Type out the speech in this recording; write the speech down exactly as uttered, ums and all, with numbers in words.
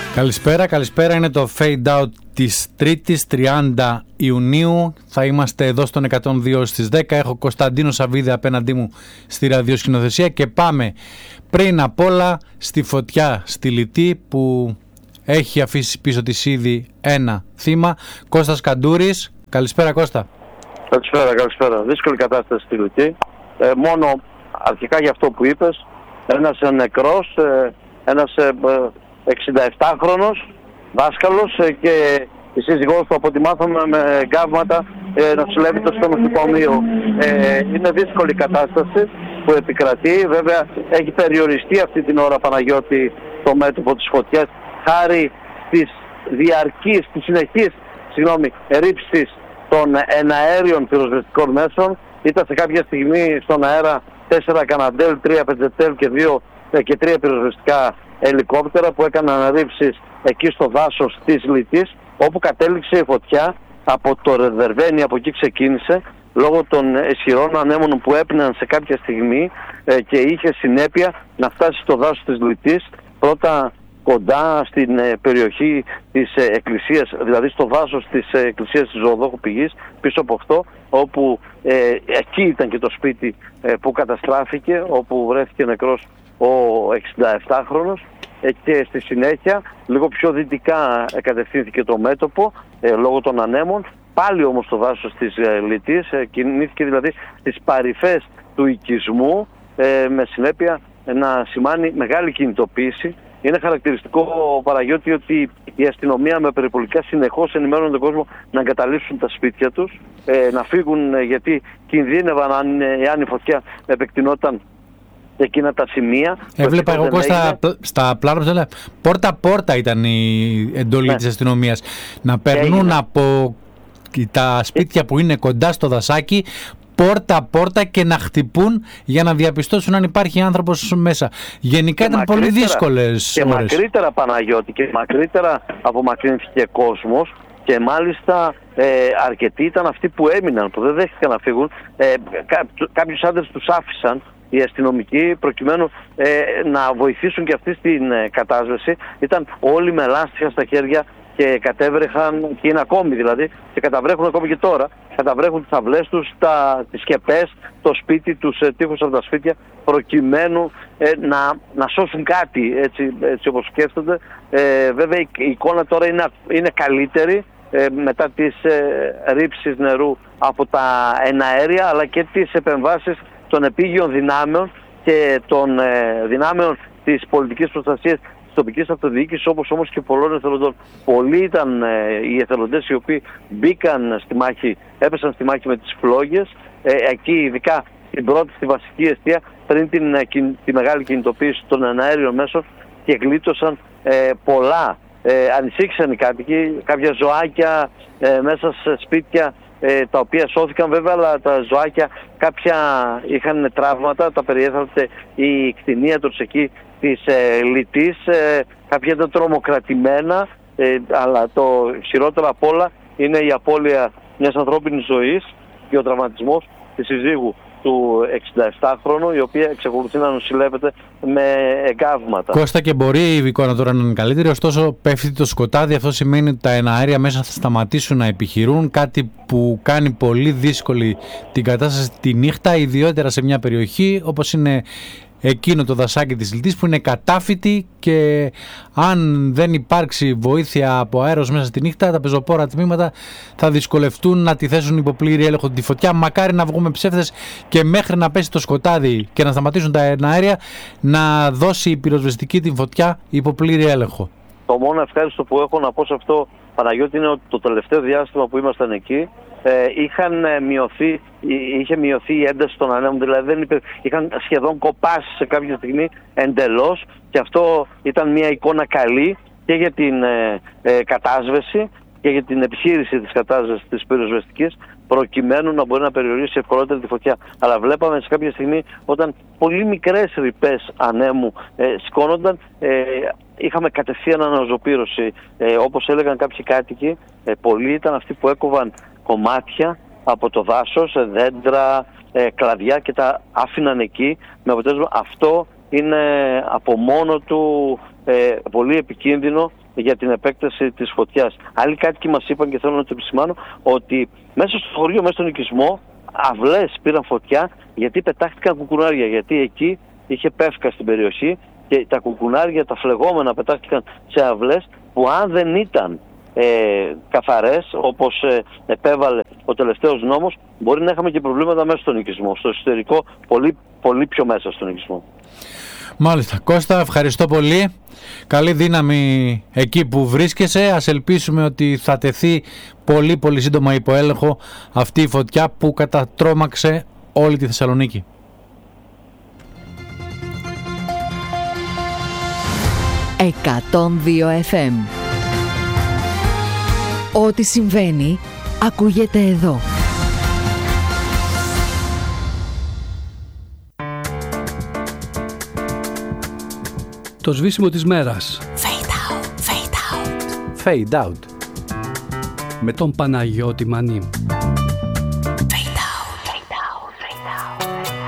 Καλησπέρα, καλησπέρα. Είναι το Fade Out της Τρίτης, τριάντα Ιουνίου. Θα είμαστε εδώ στον εκατόν δύο στις δέκα. Έχω Κωνσταντίνο Σαββίδη απέναντί μου στη ραδιοσκηνοθεσία και πάμε πριν απ' όλα στη φωτιά στη Λιτή που έχει αφήσει πίσω της ήδη ένα θύμα. Κώστας Καντούρης. Καλησπέρα Κώστα. Καλησπέρα, καλησπέρα. Δύσκολη κατάσταση στη Λιτή. Ε, μόνο αρχικά για αυτό που είπες, ένας νεκρός, ε, ένας ε, εξηνταεπτάχρονος δάσκαλος ε, και η σύζυγός του, από ό,τι μάθαμε, με γκάβματα ε, νοσηλεύεται στο νοσοκομείο. Ε, είναι δύσκολη κατάσταση που επικρατεί. Βέβαια έχει περιοριστεί αυτή την ώρα, Παναγιώτη, το μέτωπο της φωτιάς χάρη στις διαρκείς, στις συνεχείς συγγνώμη, ρήψεις των εναέριων πυροσβεστικών μέσων. Ήταν σε κάποια στιγμή στον αέρα τέσσερα Καναντέλ, τρία Πετζετέλ και, δύο, και τρία πυροσβεστικά ελικόπτερα που έκαναν ρήψεις εκεί στο δάσος της Λιτής, όπου κατέληξε η φωτιά από το Ρεδερβένι, από εκεί ξεκίνησε, λόγω των ισχυρών ανέμων που έπνεαν σε κάποια στιγμή ε, και είχε συνέπεια να φτάσει στο δάσος της Λιτής, πρώτα κοντά στην ε, περιοχή της ε, εκκλησίας, δηλαδή στο δάσος της ε, εκκλησίας της Ζωοδόχου Πηγής, πίσω από αυτό, όπου ε, εκεί ήταν και το σπίτι ε, που καταστράφηκε, όπου βρέθηκε νεκρός ο εξηνταεπτάχρονος, ε, και στη συνέχεια λίγο πιο δυτικά κατευθύνθηκε το μέτωπο ε, λόγω των ανέμων, πάλι όμως το δάσος της ε, Λιτής, ε, κινήθηκε δηλαδή στις παρυφές του οικισμού, ε, με συνέπεια ε, να σημάνει μεγάλη κινητοποίηση. Είναι χαρακτηριστικό, Παναγιώτη, ότι η αστυνομία με περιπολικά συνεχώς ενημέρωνε τον κόσμο να εγκαταλείψουν τα σπίτια τους, ε, να φύγουν ε, γιατί κινδύνευαν αν, εάν η φωτιά επεκτηνόταν εκείνα τα σημεία. Έβλεπα εγώ Κώστα στα πλάνα, πόρτα-πόρτα ήταν η εντολή ναι. της αστυνομίας. Να περνούν Έγινε. από τα σπίτια που είναι κοντά στο δασάκι, πόρτα-πόρτα και να χτυπούν για να διαπιστώσουν αν υπάρχει άνθρωπος μέσα. Γενικά και ήταν πολύ δύσκολες και ώρες. μακρύτερα, Παναγιώτη, και μακρύτερα απομακρύνθηκε κόσμος. Και μάλιστα ε, αρκετοί ήταν αυτοί που έμειναν, που δεν δέχτηκαν να φύγουν. Ε, κά, κάποιους άντρες τους άφησαν οι αστυνομικοί προκειμένου ε, να βοηθήσουν και αυτοί στην ε, κατάσβεση. Ήταν όλοι με λάστιχα στα χέρια και κατέβρεχαν, και είναι ακόμη δηλαδή, και καταβρέχουν ακόμη και τώρα, καταβρέχουν τις αυλές τους, τα, τις σκεπές, το σπίτι, τους ε, τείχους από τα σπίτια, προκειμένου ε, να, να σώσουν κάτι, έτσι, έτσι όπως σκέφτονται. Ε, βέβαια η, η εικόνα τώρα είναι, είναι καλύτερη, ε, μετά τις ε, ρήψεις νερού από τα εναέρια, αλλά και τις επεμβάσεις των επίγειων δυνάμεων και των ε, δυνάμεων της πολιτικής προστασίας της τοπικής αυτοδιοίκησης, όπως όμως και πολλών εθελοντών. Πολλοί ήταν ε, οι εθελοντές οι οποίοι μπήκαν στη μάχη, έπεσαν στη μάχη με τις φλόγες, ε, εκεί ειδικά στην πρώτη, στη βασική αιστεία, πριν την, ε, τη μεγάλη κινητοποίηση των εναέριων μέσων, και γλίτωσαν ε, πολλά. Ε, ανησύχησαν οι κάτοικοι, κάποια ζωάκια ε, μέσα σε σπίτια, Ε, τα οποία σώθηκαν βέβαια, αλλά τα ζωάκια κάποια είχαν τραύματα, τα περιέθαλψε η κτηνίατρος εκεί της ε, Λιτής, ε, κάποια ήταν τρομοκρατημένα, ε, αλλά το χειρότερο απ' όλα είναι η απώλεια μιας ανθρώπινης ζωής και ο τραυματισμός της συζύγου του εξηνταεπτάχρονου, η οποία εξακολουθεί να νοσηλεύεται με εγκάβματα. Κώστα, και μπορεί η εικόνα τώρα να είναι καλύτερη, ωστόσο πέφτει το σκοτάδι. Αυτό σημαίνει ότι τα εναέρια μέσα θα σταματήσουν να επιχειρούν, κάτι που κάνει πολύ δύσκολη την κατάσταση τη νύχτα, ιδιαίτερα σε μια περιοχή όπως είναι εκείνο το δασάκι της Λιτής, που είναι κατάφυτη, και αν δεν υπάρξει βοήθεια από αέρος μέσα στη νύχτα, τα πεζοπόρα τμήματα θα δυσκολευτούν να τη θέσουν υπό πλήρη έλεγχο τη φωτιά. Μακάρι να βγούμε ψεύτες και μέχρι να πέσει το σκοτάδι και να σταματήσουν τα εναέρια, να δώσει η πυροσβεστική την φωτιά υπό πλήρη έλεγχο. Το μόνο ευχάριστο που έχω να πω σε αυτό, Παναγιώτη, είναι ότι το τελευταίο διάστημα που ήμασταν εκεί, ε, είχαν μειωθεί, είχε μειωθεί η ένταση των ανέμων, δηλαδή δεν υπε, είχαν σχεδόν κοπάσει σε κάποια στιγμή εντελώς, και αυτό ήταν μια εικόνα καλή και για την ε, ε, κατάσβεση και για την επιχείρηση της κατάσβεσης της πυροσβεστικής, προκειμένου να μπορεί να περιορίσει ευκολότερα τη φωτιά. Αλλά βλέπαμε σε κάποια στιγμή, όταν πολύ μικρές ρηπές ανέμου ε, σηκώνονταν, ε, είχαμε κατευθείαν αναζωπήρωση. Ε, όπως έλεγαν κάποιοι κάτοικοι, ε, πολλοί ήταν αυτοί που έκοβαν κομμάτια από το δάσος, ε, δέντρα, ε, κλαδιά, και τα άφηναν εκεί, με αποτέλεσμα αυτό είναι από μόνο του ε, πολύ επικίνδυνο για την επέκταση της φωτιάς. Άλλοι κάτοικοι μας είπαν, και θέλω να το επισημάνω, ότι μέσα στο χωριό, μέσα στον οικισμό, αυλές πήραν φωτιά γιατί πετάχτηκαν κουκουνάρια. Γιατί εκεί είχε πεύκα στην περιοχή και τα κουκουνάρια, τα φλεγόμενα, πετάχτηκαν σε αυλές που αν δεν ήταν ε, καθαρές, όπως ε, επέβαλε ο τελευταίος νόμος, μπορεί να είχαμε και προβλήματα μέσα στον οικισμό. Στο εσωτερικό, πολύ, πολύ πιο μέσα στον οικισμό. Μάλιστα. Κώστα, ευχαριστώ πολύ. Καλή δύναμη εκεί που βρίσκεσαι. Ας ελπίσουμε ότι θα τεθεί πολύ πολύ σύντομα υπό έλεγχο αυτή η φωτιά που κατατρόμαξε όλη τη Θεσσαλονίκη. εκατόν δύο εφ εμ. Ό,τι συμβαίνει ακούγεται εδώ. Το σβήσιμο της μέρας. Fade out, fade out. Fade out. Με τον Παναγιώτη Μανί.